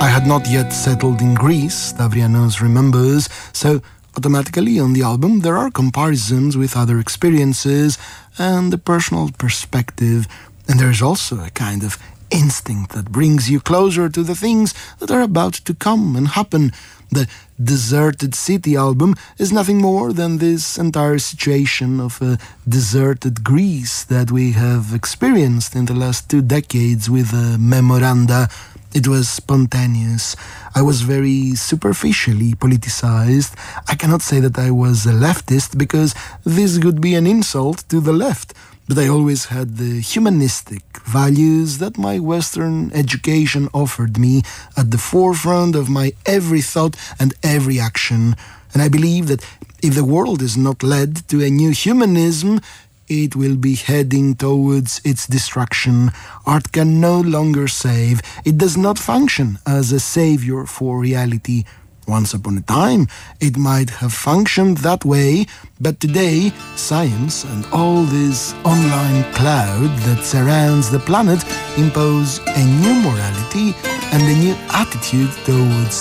I had not yet settled in Greece, Stavrianos remembers, so automatically on the album there are comparisons with other experiences and the personal perspective, and there is also a kind of instinct that brings you closer to the things that are about to come and happen. The Deserted City album is nothing more than this entire situation of a deserted Greece that we have experienced in the last 2 decades with Memoranda. It was spontaneous. I was very superficially politicized. I cannot say that I was a leftist because this would be an insult to the left. But I always had the humanistic values that my Western education offered me at the forefront of my every thought and every action. And I believe that if the world is not led to a new humanism, it will be heading towards its destruction. Art can no longer save. It does not function as a savior for reality. Once upon a time, it might have functioned that way, but today, science and all this online cloud that surrounds the planet impose a new morality and a new attitude towards